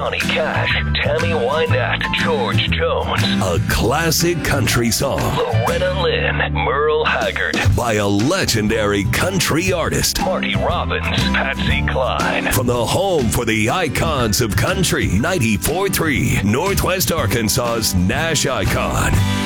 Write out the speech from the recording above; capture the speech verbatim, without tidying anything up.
Johnny Cash, Tammy Wynette, George Jones. A classic country song. Loretta Lynn, Merle Haggard. By a legendary country artist. Marty Robbins, Patsy Cline. From the home for the icons of country, ninety-four point three, Northwest Arkansas's Nash Icon.